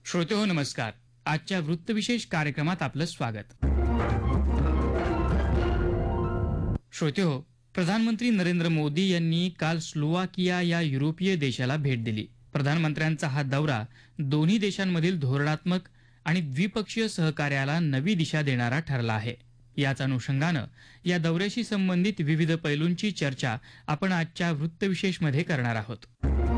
श्रोतेहो नमस्कार. आजच्या वृत्तविशेष कार्यक्रमात आपलं स्वागत. श्रोतेहो, प्रधानमंत्री नरेंद्र मोदी यांनी काल स्लोवाकिया या युरोपीय देशाला भेट दिली. प्रधानमंत्र्यांचा हा दौरा दोन्ही देशांमधील धोरणात्मक आणि द्विपक्षीय सहकार्याला नवी दिशा देणारा ठरला आहे. याच अनुषंगानं या दौऱ्याशी संबंधित विविध पैलूंची चर्चा आपण आजच्या वृत्तविशेषमध्ये करणार आहोत.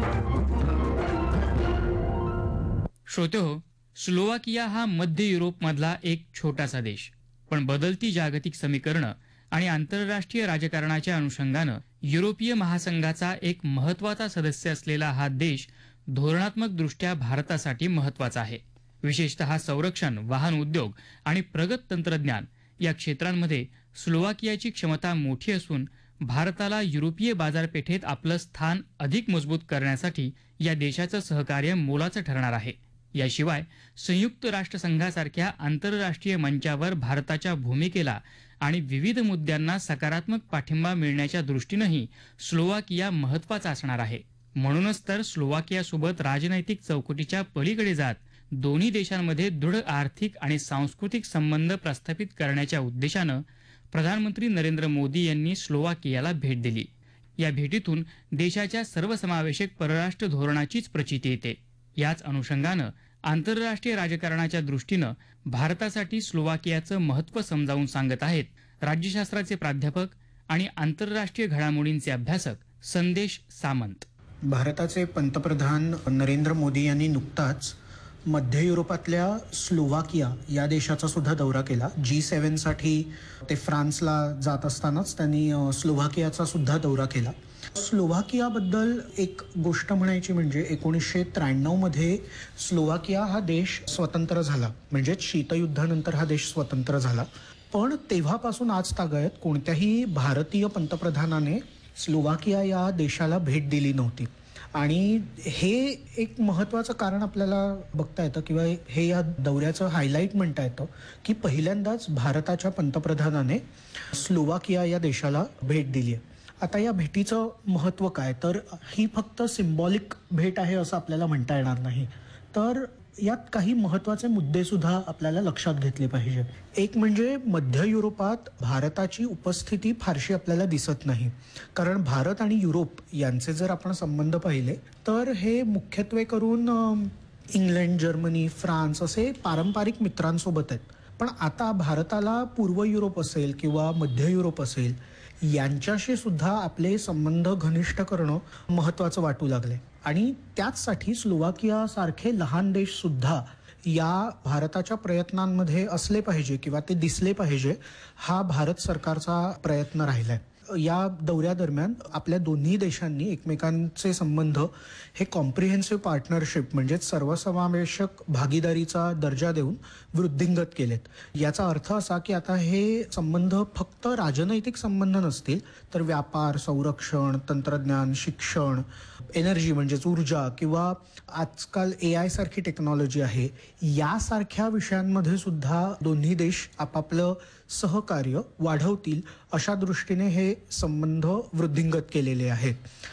श्रोतेहो, स्लोवाकिया हा मध्य युरोपमधला एक छोटासा देश, पण बदलती जागतिक समीकरणं आणि आंतरराष्ट्रीय राजकारणाच्या अनुषंगानं युरोपीय महासंघाचा एक महत्वाचा सदस्य असलेला हा देश धोरणात्मक दृष्ट्या भारतासाठी महत्वाचा आहे. विशेषतः संरक्षण, वाहन उद्योग आणि प्रगत तंत्रज्ञान या क्षेत्रांमध्ये स्लोवाकियाची क्षमता मोठी असून भारताला युरोपीय बाजारपेठेत आपलं स्थान अधिक मजबूत करण्यासाठी या देशाचं सहकार्य मोलाचं ठरणार आहे. याशिवाय संयुक्त राष्ट्रसंघासारख्या आंतरराष्ट्रीय मंचावर भारताच्या भूमिकेला आणि विविध मुद्द्यांना सकारात्मक पाठिंबा मिळण्याच्या दृष्टीनंही स्लोवाकिया महत्वाचा असणार आहे. म्हणूनच तर स्लोवाकियासोबत राजनैतिक चौकटीच्या पलीकडे जात दोन्ही देशांमध्ये दृढ आर्थिक आणि सांस्कृतिक संबंध प्रस्थापित करण्याच्या उद्देशानं प्रधानमंत्री नरेंद्र मोदी यांनी स्लोवाकियाला भेट दिली. या भेटीतून देशाच्या सर्वसमावेशक परराष्ट्र धोरणाचीच प्रचिती येते. याच अनुषंगानं आंतरराष्ट्रीय राजकारणाच्या दृष्टीनं भारतासाठी स्लोवाकियाचं महत्त्व समजावून सांगत आहेत राज्यशास्त्राचे प्राध्यापक आणि आंतरराष्ट्रीय घडामोडींचे अभ्यासक संदेश सामंत. भारताचे पंतप्रधान नरेंद्र मोदी यांनी नुकताच मध्य युरोपातल्या स्लोवाकिया या देशाचा सुद्धा दौरा केला. G7 साठी ते फ्रान्सला जात असतानाच त्यांनी स्लोवाकियाचा सुद्धा दौरा केला. स्लोवाकियाबद्दल एक गोष्ट म्हणायची म्हणजे 1993 मध्ये स्लोवाकिया हा देश स्वतंत्र झाला, म्हणजेच शीतयुद्धानंतर हा देश स्वतंत्र झाला. पण तेव्हापासून आज तागायत कोणत्याही भारतीय पंतप्रधानाने स्लोवाकिया या देशाला भेट दिली नव्हती. आणि हे एक महत्त्वाचं कारण आपल्याला बघता येतं किंवा हे या दौऱ्याचं हायलाईट म्हणता येतं की पहिल्यांदाच भारताच्या पंतप्रधानाने स्लोवाकिया या देशाला भेट दिली आहे. आता या भेटीचं महत्त्व काय, तर ही फक्त सिम्बॉलिक भेट आहे असं आपल्याला म्हणता येणार नाही. तर यात काही महत्त्वाचे मुद्दे सुद्धा आपल्याला लक्षात घेतले पाहिजे. एक म्हणजे मध्य युरोपात भारताची उपस्थिती फारशी आपल्याला दिसत नाही, कारण भारत आणि युरोप यांचे जर आपण संबंध पाहिले तर हे मुख्यत्वे करून इंग्लंड, जर्मनी, फ्रान्स असे पारंपरिक मित्रांसोबत आहेत. पण आता भारताला पूर्व युरोप असेल किंवा मध्य युरोप असेल यांच्याशी सुद्धा आपले संबंध घनिष्ठ करणं महत्त्वाचं वाटू लागले. आणि त्याचसाठी स्लोवाकिया सारखे लहान देश सुद्धा या भारताच्या प्रयत्नांमध्ये असले पाहिजे किंवा ते दिसले पाहिजे, हा भारत सरकारचा प्रयत्न राहिलाय. या दौऱ्यादरम्यान आपल्या दोन्ही देशांनी एकमेकांचे संबंध हे कॉम्प्रिहेन्सिव्ह पार्टनरशिप म्हणजेच सर्वसमावेशक भागीदारीचा दर्जा देऊन वृद्धिंगत केलेत. याचा अर्थ असा की आता हे संबंध फक्त राजनैतिक संबंध नसतील, तर व्यापार, संरक्षण, तंत्रज्ञान, शिक्षण, एनर्जी म्हणजेच ऊर्जा किंवा आजकाल AI सारखी टेक्नॉलॉजी आहे, यासारख्या विषयांमध्ये सुद्धा दोन्ही देश आपापलं सहकार्य वाढवतील अशा दृष्टीने हे संबंध वृद्धिंगत केलेले आहेत.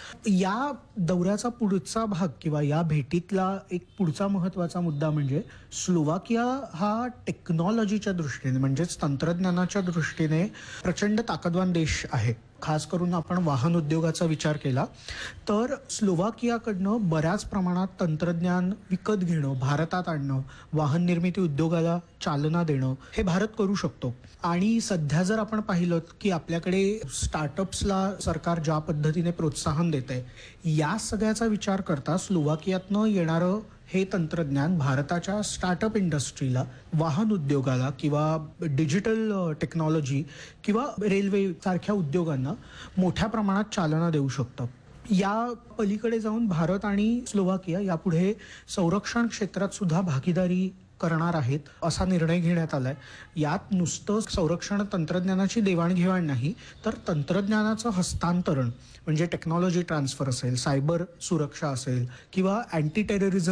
या दौऱ्याचा पुढचा भाग किंवा या भेटीतला एक पुढचा महत्त्वाचा मुद्दा म्हणजे स्लोवाकिया हा टेक्नॉलॉजीच्या दृष्टीने म्हणजेच तंत्रज्ञानाच्या दृष्टीने प्रचंड ताकदवान देश आहे. खास करून आपण वाहन उद्योगाचा विचार केला तर स्लोवाकियाकडनं बऱ्याच प्रमाणात तंत्रज्ञान विकत घेणं, भारतात आणणं, वाहन निर्मिती उद्योगाला चालना देणं हे भारत करू शकतो. आणि सध्या जर आपण पाहिलं की आपल्याकडे स्टार्टअप्सला सरकार ज्या पद्धतीने प्रोत्साहन देत आहे, या सगळ्याचा विचार करता स्लोवाकियातनं येणारं हे तंत्रज्ञान भारताच्या स्टार्टअप इंडस्ट्रीला, वाहन उद्योगाला किंवा डिजिटल टेक्नॉलॉजी किंवा रेल्वे सारख्या उद्योगांना मोठ्या प्रमाणात चालना देऊ शकतं. या पलीकडे जाऊन भारत आणि स्लोवाकिया यापुढे संरक्षण क्षेत्रात सुद्धा भागीदारी करणार आहेत असा निर्णय घेण्यात आलाय. यात नुसतं संरक्षण तंत्रज्ञानाची देवाणघेवाण नाही, तर तंत्रज्ञानाचं हस्तांतरण म्हणजे टेक्नॉलॉजी ट्रान्सफर असेल, सायबर सुरक्षा असेल किंवा अँटी टेररिझम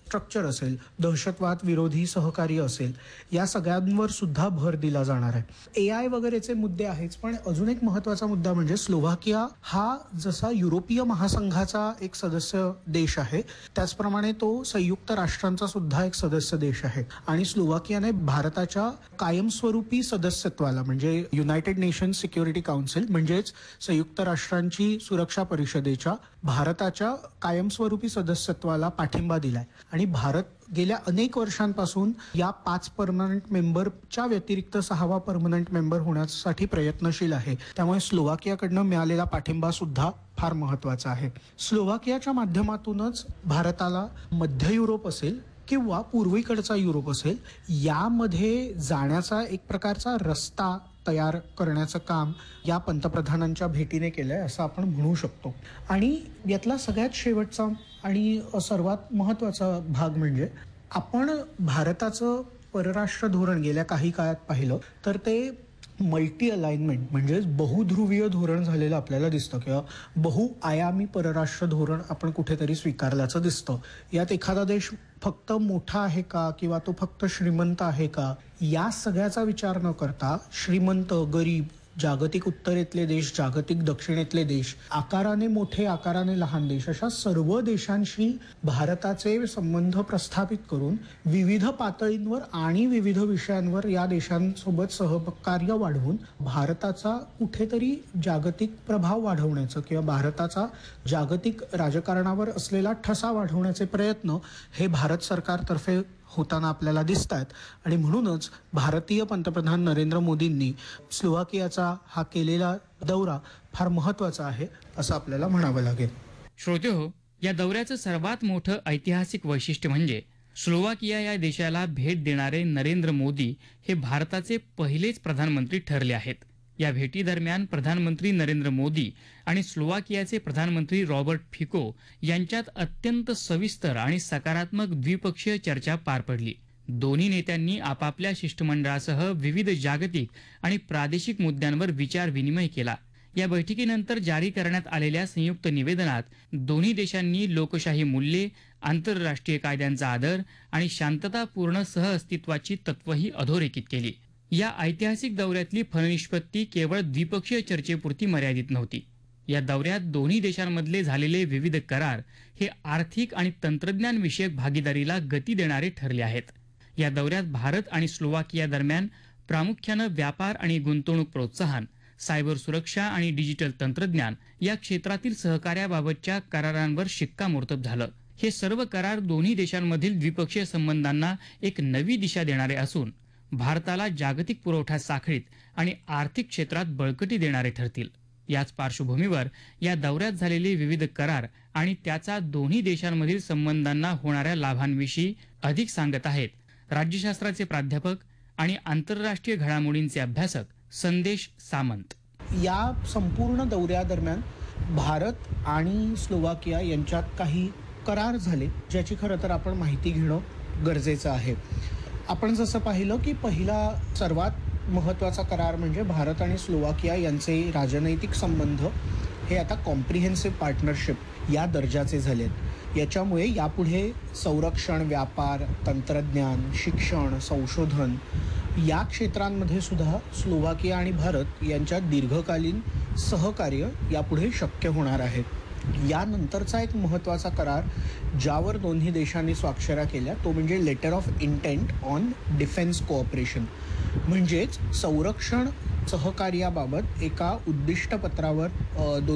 स्ट्रक्चर असेल, दहशतवाद विरोधी सहकार्य असेल, या सगळ्यांवर सुद्धा भर दिला जाणार आहे. AI वगैरेचे मुद्दे आहेच, पण अजून एक महत्त्वाचा मुद्दा म्हणजे स्लोव्हाकिया हा जसा युरोपीय महासंघाचा एक सदस्य देश आहे, त्याचप्रमाणे तो संयुक्त राष्ट्रांचा सुद्धा एक सदस्य देश आहे. आणि स्लोव्हाकियाने भारताच्या कायमस्वरूपी सदस्यत्वाला म्हणजे युनायटेड नेशन्स सिक्युरिटी काउन्सिल म्हणजेच संयुक्त राष्ट्रांची सुरक्षा परिषदेच्या भारताच्या कायमस्वरूपी सदस्यत्वाला पाठिंबा दिलाय. आणि भारत गेल्या अनेक वर्षांपासून या 5 परमनंट मेंबरच्या व्यतिरिक्त 6वा परमनंट मेंबर होण्यासाठी प्रयत्नशील आहे. त्यामुळे स्लोव्हाकियाकडनं मिळालेला पाठिंबा सुद्धा फार महत्वाचा आहे. स्लोव्हाकियाच्या माध्यमातूनच भारताला मध्य युरोप असेल किंवा पूर्वेकडचा युरोप असेल, यामध्ये जाण्याचा एक प्रकारचा रस्ता तयार करण्याचं काम या पंतप्रधानांच्या भेटीने केलंय असं आपण म्हणू शकतो. आणि यातला सगळ्यात शेवटचा आणि सर्वात महत्वाचा भाग म्हणजे आपण भारताचं परराष्ट्र धोरण गेल्या काही काळात पाहिलं तर ते मल्टी अलाइनमेंट म्हणजे बहुध्रुवीय धोरण झालेलं आपल्याला दिसतं किंवा बहुआयामी परराष्ट्र धोरण आपण कुठेतरी स्वीकारल्याचं दिसतं. यात एखादा देश फक्त मोठा आहे का किंवा तो फक्त श्रीमंत आहे का, या सगळ्याचा विचार न करता श्रीमंत, गरीब, जागतिक उत्तरेतले देश, जागतिक दक्षिणेतले देश, आकाराने मोठे, आकाराने लहान देश, अशा सर्व देशांशी भारताचे संबंध प्रस्थापित करून विविध पातळींवर आणि विविध विषयांवर या देशांसोबत सहकार्य वाढवून भारताचा कुठेतरी जागतिक प्रभाव वाढवण्याचं किंवा भारताचा जागतिक राजकारणावर असलेला ठसा वाढवण्याचे प्रयत्न हे भारत सरकारतर्फे होताना आपल्याला दिसतात. आणि म्हणूनच भारतीय पंतप्रधान नरेंद्र मोदींनी स्लोव्हाकियाचा हा केलेला दौरा फार महत्वाचा आहे असं आपल्याला म्हणावं लागेल. श्रोतेहो, या दौऱ्याचं सर्वात मोठं ऐतिहासिक वैशिष्ट्य म्हणजे स्लोव्हाकिया या देशाला भेट देणारे नरेंद्र मोदी हे भारताचे पहिलेच प्रधानमंत्री ठरले आहेत. या भेटीदरम्यान प्रधानमंत्री नरेंद्र मोदी आणि स्लोव्हाकियाचे प्रधानमंत्री रॉबर्ट फिको यांच्यात अत्यंत सविस्तर आणि सकारात्मक द्विपक्षीय चर्चा पार पडली. दोन्ही नेत्यांनी आपापल्या शिष्टमंडळासह विविध जागतिक आणि प्रादेशिक मुद्द्यांवर विचार विनिमय केला. या बैठकीनंतर जारी करण्यात आलेल्या संयुक्त निवेदनात दोन्ही देशांनी लोकशाही मूल्ये, आंतरराष्ट्रीय कायद्यांचा आदर आणि शांततापूर्ण सहअस्तित्वाची तत्त्वही अधोरेखित केली. या ऐतिहासिक दौऱ्यातली फलनिष्पत्ती केवळ द्विपक्षीय चर्चेपुरती मर्यादित नव्हती. या दौऱ्यात दोन्ही देशांमधले झालेले विविध करार हे आर्थिक आणि तंत्रज्ञान विषयक भागीदारीला गती देणारे ठरले आहेत. या दौऱ्यात भारत आणि स्लोव्हाकिया दरम्यान प्रामुख्यानं व्यापार आणि गुंतवणूक प्रोत्साहन, सायबर सुरक्षा आणि डिजिटल तंत्रज्ञान या क्षेत्रातील सहकार्याबाबतच्या करारांवर शिक्कामोर्तब झालं. हे सर्व करार दोन्ही देशांमधील द्विपक्षीय संबंधांना एक नवी दिशा देणारे असून भारताला जागतिक पुरवठा साखळीत आणि आर्थिक क्षेत्रात बळकटी देणारे ठरतील. याच पार्श्वभूमीवर या दौऱ्यात झालेले विविध करार आणि त्याचा दोन्ही देशांमधील संबंधांना होणाऱ्या लाभांविषयी अधिक सांगत आहेत राज्यशास्त्राचे प्राध्यापक आणि आंतरराष्ट्रीय घडामोडींचे अभ्यासक संदेश सामंत. या संपूर्ण दौऱ्यादरम्यान भारत आणि स्लोव्हाकिया यांच्यात काही करार झाले ज्याची खरं तर आपण माहिती घेणं गरजेचं आहे. आपण जसं पाहिलं की पहिला सर्वात महत्त्वाचा करार म्हणजे भारत आणि स्लोव्हाकिया यांचे राजनैतिक संबंध हे आता कॉम्प्रिहेन्सिव्ह पार्टनरशिप या दर्जाचे झालेत. याच्यामुळे यापुढे संरक्षण, व्यापार, तंत्रज्ञान, शिक्षण, संशोधन या क्षेत्रांमध्ये सुद्धा स्लोव्हाकिया आणि भारत यांच्यात दीर्घकालीन सहकार्य यापुढे शक्य होणार आहे. यानंतरचा एक महत्त्वाचा करार ज्यावर दोन्ही देशांनी स्वाक्षऱ्या केल्या तो म्हणजे letter of intent on defence cooperation, म्हणजेच संरक्षण सहकार्याबाबत एका उद्दिष्टपत्रावर